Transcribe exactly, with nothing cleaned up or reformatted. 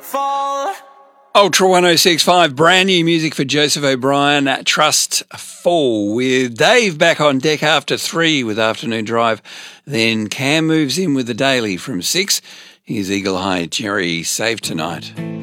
fall. Ultra one oh six point five, brand new music for Joseph O'Brien at Trust Fall, with Dave back on deck after three with Afternoon Drive. Then Cam moves in with the Daily from six. Here's Eagle Eye, Jerry, Save Tonight.